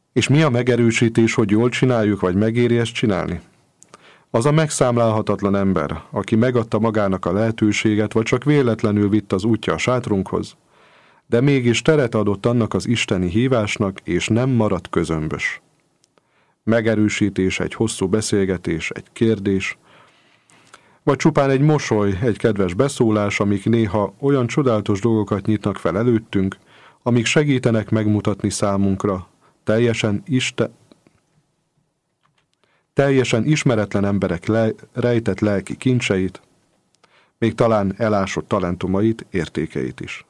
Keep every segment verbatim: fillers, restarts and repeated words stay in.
És mi a megerősítés, hogy jól csináljuk, vagy megéri ezt csinálni? Az a megszámlálhatatlan ember, aki megadta magának a lehetőséget, vagy csak véletlenül vitt az útja a sátrunkhoz, de mégis teret adott annak az isteni hívásnak, és nem maradt közömbös. Megerősítés, egy hosszú beszélgetés, egy kérdés, vagy csupán egy mosoly, egy kedves beszólás, amik néha olyan csodálatos dolgokat nyitnak fel előttünk, amik segítenek megmutatni számunkra teljesen, iste, teljesen ismeretlen emberek le, rejtett lelki kincseit, még talán elásott talentumait, értékeit is.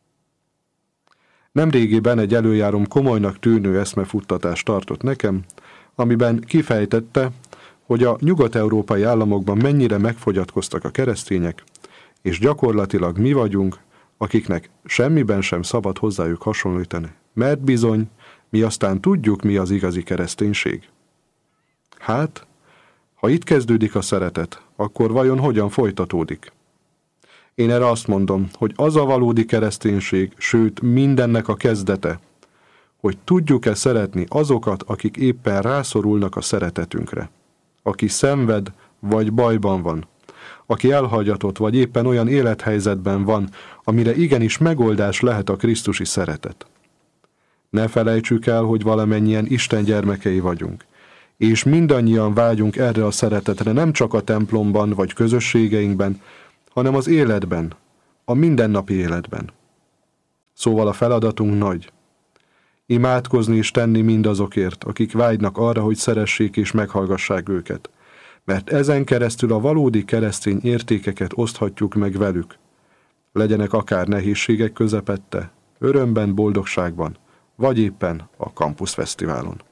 Nemrégiben egy előjárom komolynak tűnő eszmefuttatást tartott nekem, amiben kifejtette, hogy a nyugat-európai államokban mennyire megfogyatkoztak a keresztények, és gyakorlatilag mi vagyunk, akiknek semmiben sem szabad hozzájuk hasonlítani, mert bizony, mi aztán tudjuk, mi az igazi kereszténység. Hát, ha itt kezdődik a szeretet, akkor vajon hogyan folytatódik? Én erre azt mondom, hogy az a valódi kereszténység, sőt mindennek a kezdete, hogy tudjuk-e szeretni azokat, akik éppen rászorulnak a szeretetünkre, aki szenved vagy bajban van, aki elhagyatott vagy éppen olyan élethelyzetben van, amire igenis megoldás lehet a krisztusi szeretet. Ne felejtsük el, hogy valamennyien Isten gyermekei vagyunk, és mindannyian vágyunk erre a szeretetre nem csak a templomban vagy közösségeinkben, hanem az életben, a mindennapi életben. Szóval a feladatunk nagy. Imádkozni és tenni mindazokért, akik vágynak arra, hogy szeressék és meghallgassák őket, mert ezen keresztül a valódi keresztény értékeket oszthatjuk meg velük. Legyenek akár nehézségek közepette, örömben, boldogságban, vagy éppen a Campus Fesztiválon.